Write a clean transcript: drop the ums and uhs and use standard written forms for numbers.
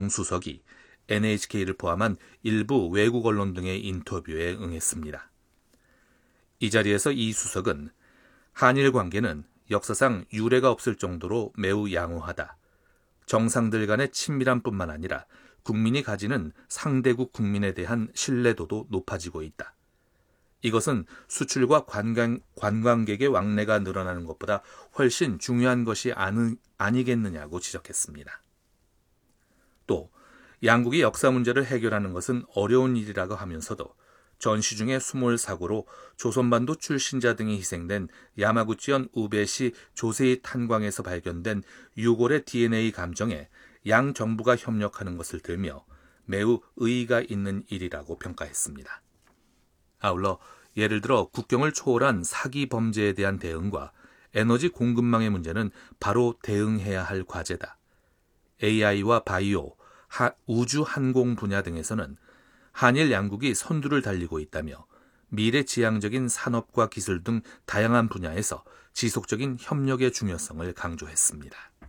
정수석이 NHK를 포함한 일부 외국 언론 등의 인터뷰에 응했습니다. 이 자리에서 이 수석은 한일 관계는 역사상 유례가 없을 정도로 매우 양호하다. 정상들 간의 친밀함뿐만 아니라 국민이 가지는 상대국 국민에 대한 신뢰도도 높아지고 있다. 이것은 수출과 관광객의 왕래가 늘어나는 것보다 훨씬 중요한 것이 아니겠느냐고 지적했습니다. 또 양국이 역사 문제를 해결하는 것은 어려운 일이라고 하면서도 전시 중에 수몰 사고로 조선반도 출신자 등이 희생된 야마구치현 우베시 조세이 탄광에서 발견된 유골의 DNA 감정에 양 정부가 협력하는 것을 들며 매우 의의가 있는 일이라고 평가했습니다. 아울러 예를 들어 국경을 초월한 사기 범죄에 대한 대응과 에너지 공급망의 문제는 바로 대응해야 할 과제다. AI와 바이오, 우주 항공 분야 등에서는 한일 양국이 선두를 달리고 있다며 미래지향적인 산업과 기술 등 다양한 분야에서 지속적인 협력의 중요성을 강조했습니다.